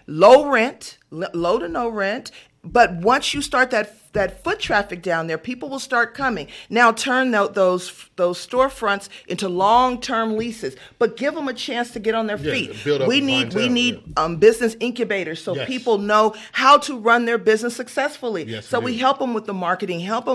low rent, low to no rent. But once you start that foot traffic down there, people will start coming. Now turn those storefronts into long-term leases, but give them a chance to get on their feet. We need business incubators so people know how to run their business successfully. Yes, so we help them with the marketing, help them